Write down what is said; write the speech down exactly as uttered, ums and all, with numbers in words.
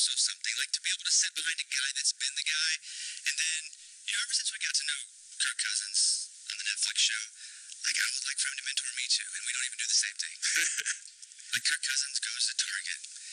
also something. Like, to be able to sit behind a guy that's been the guy, and then, you know, ever since we got to know Kirk Cousins on the Netflix show, like, I would like for him to mentor me too, and we don't even do the same thing. Like, Kirk Cousins goes to Target,